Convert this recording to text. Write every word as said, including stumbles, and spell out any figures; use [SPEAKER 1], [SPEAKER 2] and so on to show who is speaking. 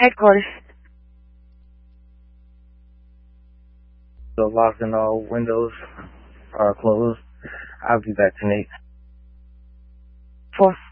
[SPEAKER 1] Headquarters.
[SPEAKER 2] So locked and all windows are closed. I'll be back tonight.
[SPEAKER 1] Four.